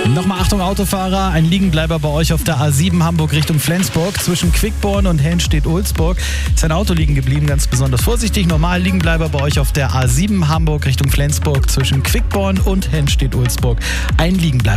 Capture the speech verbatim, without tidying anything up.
Nochmal Achtung Autofahrer, ein Liegenbleiber bei euch auf der A sieben Hamburg Richtung Flensburg. Zwischen Quickborn und Henstedt-Ulzburg ist ein Auto liegen geblieben, ganz besonders vorsichtig. Normal Liegenbleiber bei euch auf der A sieben Hamburg Richtung Flensburg zwischen Quickborn und Henstedt-Ulzburg. Ein Liegenbleiber.